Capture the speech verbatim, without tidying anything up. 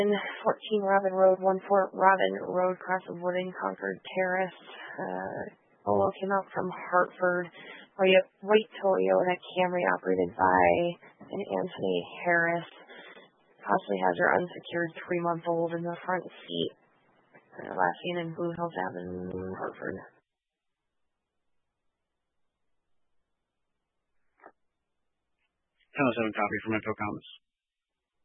fourteen Robin Road, one four Robin Road, cross of Wood and Concord Terrace. Uh, Polo came out from Hartford. White, white Toyota Camry operated by an Anthony Harris. Possibly has her unsecured three-month-old in the front seat. Uh, last seen in Blue Hills Avenue, Hartford. ten oh seven copy for Metro Comments.